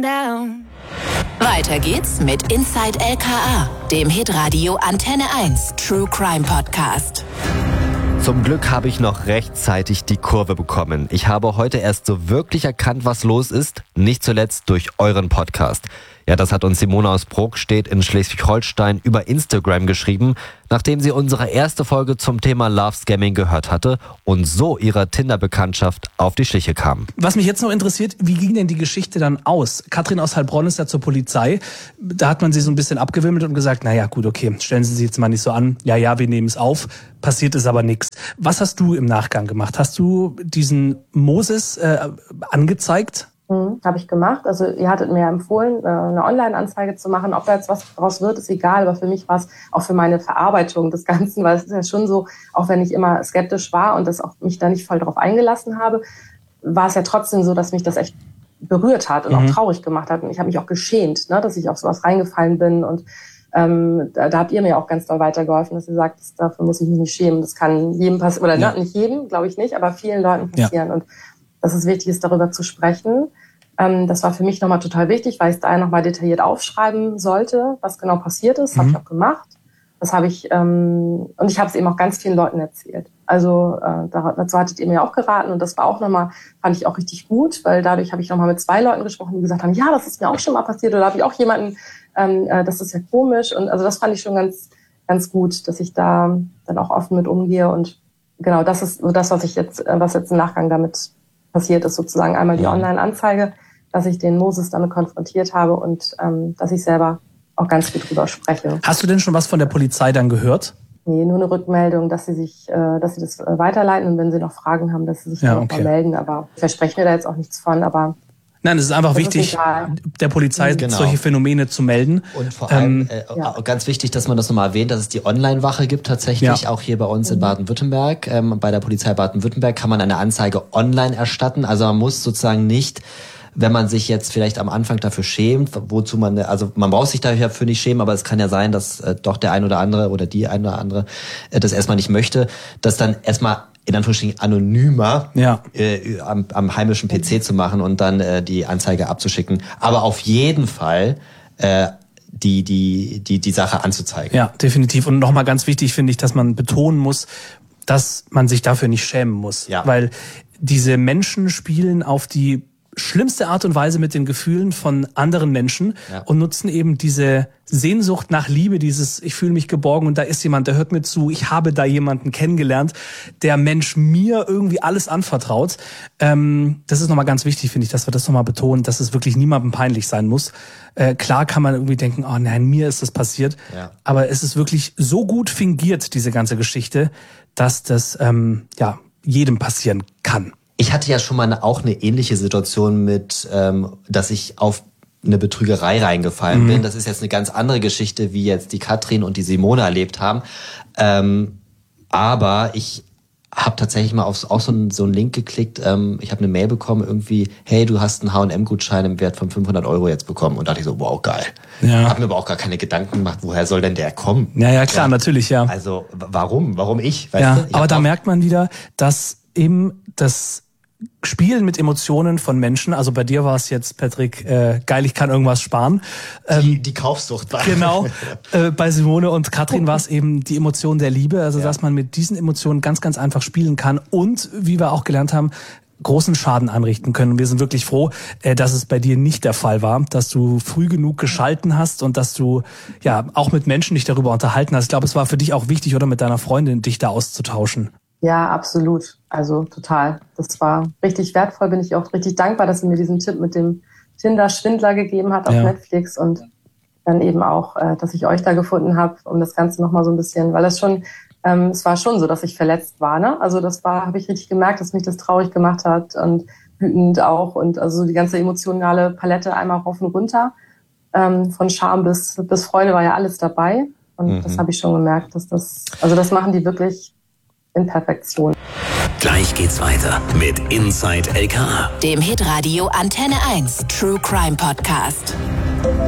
down. Weiter geht's mit Inside LKA, dem Hitradio Antenne 1 True Crime Podcast. Zum Glück habe ich noch rechtzeitig die Kurve bekommen. Ich habe heute erst so wirklich erkannt, was los ist, nicht zuletzt durch euren Podcast. Ja, das hat uns Simone aus Brokstedt in Schleswig-Holstein über Instagram geschrieben, nachdem sie unsere erste Folge zum Thema Love Scamming gehört hatte und so ihrer Tinder-Bekanntschaft auf die Schliche kam. Was mich jetzt noch interessiert, wie ging denn die Geschichte dann aus? Katrin aus Heilbronn ist ja zur Polizei. Da hat man sie so ein bisschen abgewimmelt und gesagt, naja gut, okay, stellen Sie sich jetzt mal nicht so an. Ja, wir nehmen es auf. Passiert ist aber nichts. Was hast du im Nachgang gemacht? Hast du diesen Moses angezeigt? Habe ich gemacht. Also ihr hattet mir empfohlen, eine Online-Anzeige zu machen. Ob da jetzt was draus wird, ist egal. Aber für mich war es auch für meine Verarbeitung des Ganzen, weil es ist ja schon so, auch wenn ich immer skeptisch war und das auch mich da nicht voll drauf eingelassen habe, war es ja trotzdem so, dass mich das echt berührt hat und auch traurig gemacht hat. Und ich habe mich auch geschämt, ne, dass ich auf sowas reingefallen bin. Und da habt ihr mir auch ganz doll weitergeholfen, dass ihr sagt, dafür muss ich mich nicht schämen. Das kann jedem passieren, oder nicht jedem, glaube ich nicht, aber vielen Leuten passieren. Ja. Und dass es wichtig ist, darüber zu sprechen. Das war für mich nochmal total wichtig, weil ich es da nochmal detailliert aufschreiben sollte, was genau passiert ist. Habe ich auch gemacht. Das habe ich, und ich habe es eben auch ganz vielen Leuten erzählt. Also dazu hattet ihr mir auch geraten und das war auch nochmal, fand ich auch richtig gut, weil dadurch habe ich nochmal mit 2 Leuten gesprochen, die gesagt haben, ja, das ist mir auch schon mal passiert. Oder habe ich auch jemanden, das ist ja komisch. Und also das fand ich schon ganz, ganz gut, dass ich da dann auch offen mit umgehe. Und genau, das ist das, was jetzt im Nachgang damit passiert ist, sozusagen einmal die Online-Anzeige, dass ich den Moses damit konfrontiert habe und dass ich selber auch ganz viel drüber spreche. Hast du denn schon was von der Polizei dann gehört? Nee, nur eine Rückmeldung, dass sie das weiterleiten und wenn sie noch Fragen haben, dass sie sich noch mal melden. Aber ich verspreche mir da jetzt auch nichts von, aber nein, es ist einfach wichtig, der Polizei solche Phänomene zu melden. Und vor allem ganz wichtig, dass man das nochmal erwähnt, dass es die Online-Wache gibt tatsächlich, auch hier bei uns in Baden-Württemberg. Bei der Polizei Baden-Württemberg kann man eine Anzeige online erstatten. Also man muss sozusagen nicht, wenn man sich jetzt vielleicht am Anfang dafür schämt, wozu man braucht sich dafür nicht schämen, aber es kann ja sein, dass doch der ein oder andere oder die ein oder andere das erstmal nicht möchte, dass dann erstmal in Anführungsstrichen anonymer am heimischen PC zu machen und dann die Anzeige abzuschicken. Aber auf jeden Fall die Sache anzuzeigen. Ja, definitiv. Und nochmal ganz wichtig finde ich, dass man betonen muss, dass man sich dafür nicht schämen muss. Ja. Weil diese Menschen spielen auf die schlimmste Art und Weise mit den Gefühlen von anderen Menschen und nutzen eben diese Sehnsucht nach Liebe, dieses ich fühle mich geborgen und da ist jemand, der hört mir zu, ich habe da jemanden kennengelernt, der Mensch mir irgendwie alles anvertraut. Das ist nochmal ganz wichtig, finde ich, dass wir das nochmal betonen, dass es wirklich niemandem peinlich sein muss. Klar kann man irgendwie denken, oh nein, mir ist das passiert, aber es ist wirklich so gut fingiert, diese ganze Geschichte, dass das jedem passieren kann. Ich hatte ja schon mal auch eine ähnliche Situation mit, dass ich auf eine Betrügerei reingefallen bin. Das ist jetzt eine ganz andere Geschichte, wie jetzt die Katrin und die Simone erlebt haben. Aber ich habe tatsächlich mal auf so einen Link geklickt. Ich habe eine Mail bekommen, irgendwie, hey, du hast einen H&M-Gutschein im Wert von 500 € jetzt bekommen. Und dachte ich so, wow, geil. Ja. Hab mir aber auch gar keine Gedanken gemacht, woher soll denn der kommen? Ja, klar, natürlich, ja. Also, warum? Warum ich? Weißt ja, du? Aber da merkt man wieder, dass eben das Spielen mit Emotionen von Menschen, also bei dir war es jetzt, Patrick, geil, ich kann irgendwas sparen. Die Kaufsucht war. Genau, bei Simone und Katrin war es eben die Emotion der Liebe, also dass man mit diesen Emotionen ganz, ganz einfach spielen kann und, wie wir auch gelernt haben, großen Schaden anrichten können. Und wir sind wirklich froh, dass es bei dir nicht der Fall war, dass du früh genug geschalten hast und dass du auch mit Menschen dich darüber unterhalten hast. Ich glaube, es war für dich auch wichtig, oder mit deiner Freundin, dich da auszutauschen. Ja, absolut. Also total. Das war richtig wertvoll. Bin ich auch richtig dankbar, dass sie mir diesen Tipp mit dem Tinder-Schwindler gegeben hat auf Netflix und dann eben auch, dass ich euch da gefunden habe, um das Ganze nochmal so ein bisschen, weil das schon, es war schon so, dass ich verletzt war, ne? Also habe ich richtig gemerkt, dass mich das traurig gemacht hat und wütend auch und also die ganze emotionale Palette einmal rauf und runter. Von Scham bis Freude war ja alles dabei und das habe ich schon gemerkt, dass das machen die wirklich in Perfektion. Gleich geht's weiter mit Inside LKA, dem Hitradio Antenne 1 True Crime Podcast.